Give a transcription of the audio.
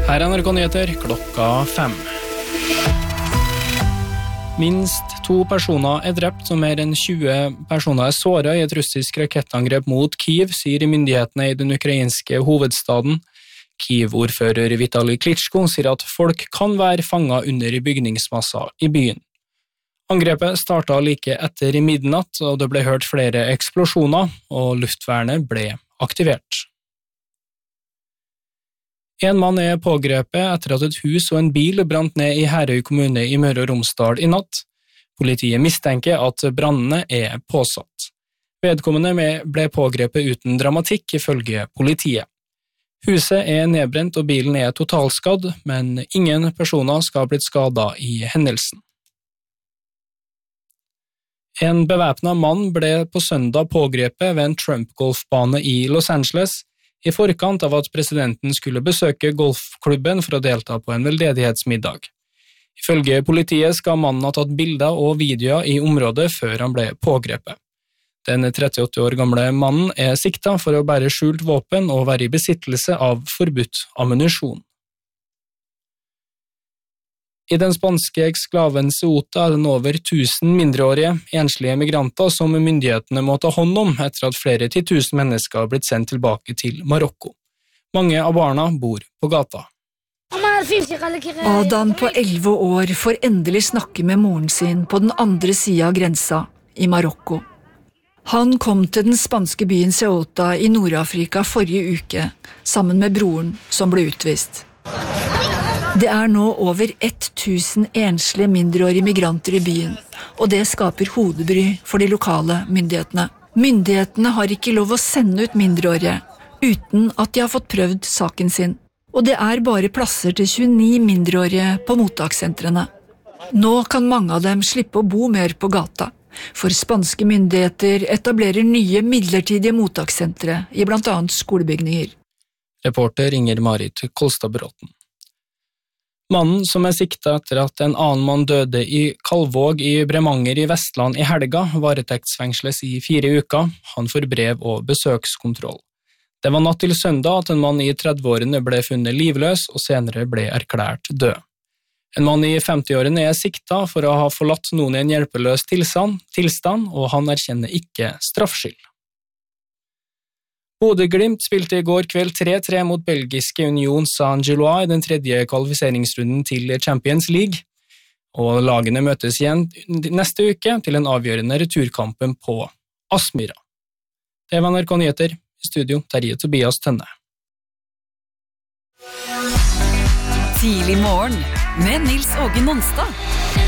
Her er NRK Nyheter, klokka 5. Minst 2 personer er drept og mer enn 20 personer er såret i et russisk rakettangrep mot Kyiv, sier myndighetene i den ukrainske hovedstaden. Kyiv-ordfører Vitali Klitschko sier at folk kan være fanget under bygningsmasser i byen. Angrepet startet like etter midnatt, og det ble hørt flere eksplosjoner, og luftvernet ble aktivert. En mann er pågrepet etter at et hus og en bil brant ned i Herøy kommune i Møre og Romsdal i natt. Politiet mistenker at brannene er påsatt. Vedkommende ble pågrepet uten dramatikk, ifølge politiet. Huset er nedbrent og bilen er totalskadd, men ingen personer skal ha blitt skadet i hendelsen. En bevæpnet mann ble på søndag pågrepet ved en Trump-golfbane i Los Angeles, i forkant av at presidenten skulle besøke golfklubben for å delta på en veldedighetsmiddag. Ifølge politiet skal mannen ha tatt bilder og videoer i området før han ble pågrepet. Den 38 år gamle mannen er siktet for å bære skjult våpen og være i besittelse av forbudt ammunisjon. I den spanske eksklaven Ceuta er det nå over 1000 mindreårige, enslige migranter som myndighetene må ta hånd om etter at flere 10 000 mennesker har blitt sendt tilbake til Marokko. Mange av barna bor på gata. Adam på 11 år får endelig snakke med moren sin på den andre siden av grensa, i Marokko. Han kom til den spanske byen Ceuta i Nord-Afrika forrige uke, sammen med broren som ble utvist. Det er nå over 1000 enslige mindreårige migranter i byen, og det skaper hodebry for de lokale myndighetene. Myndighetene har ikke lov å sende ut mindreårige, uten at de har fått prøvd saken sin. Og det er bare plasser til 29 mindreårige på mottakssentrene. Nå kan mange av dem slippe å bo mer på gata, for spanske myndigheter etablerer nye midlertidige mottakssentre i blant annet skolebygninger. Reporter Inger Marit Kolstad-Bråten. Mannen som er siktet etter at en annen mann døde i Kalvåg i Bremanger i Vestland i helga, varetektsfengsles i 4 uker. Han får brev og besøkskontroll. Det var natt til søndag at en mann i 30-årene ble funnet livløs og senere ble erklært død. En mann i 50-årene er siktet for å ha forlatt noen i en hjelpeløs tilstand, og han erkjenner ikke straffskyld. Bodø/Glimt spilte i går kveld 3-3 mot belgiske Union Saint-Gilloise i den 3. kvalifiseringsrunden til Champions League, og lagene møtes igjen neste uke til en avgjørende returkampen på Aspmyra. Det var NRK Nyheter, i studio Terje Tobias Tønne. Tidlig morgen med Nils Åge Nonstad.